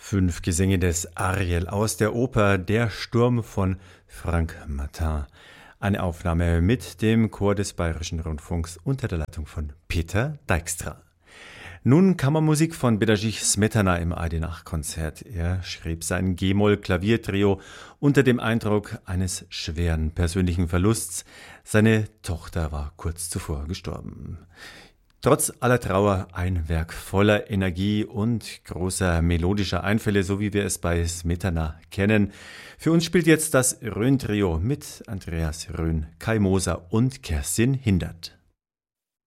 5 Gesänge des Ariel aus der Oper Der Sturm von Frank Martin. Eine Aufnahme mit dem Chor des Bayerischen Rundfunks unter der Leitung von Peter Dijkstra. Nun Kammermusik von Bedřich Smetana im AD-Nacht-Konzert. Er schrieb sein G-Moll-Klaviertrio unter dem Eindruck eines schweren persönlichen Verlusts. Seine Tochter war kurz zuvor gestorben. Trotz aller Trauer ein Werk voller Energie und großer melodischer Einfälle, so wie wir es bei Smetana kennen. Für uns spielt jetzt das Rhön-Trio mit Andreas Rhön, Kai Moser und Kerstin Hindert.